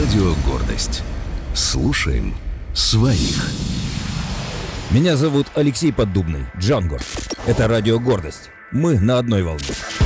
Радио «Гордость». Слушаем своих. Меня зовут Алексей Поддубный, Джанго. Это Радио «Гордость». Мы на одной волне.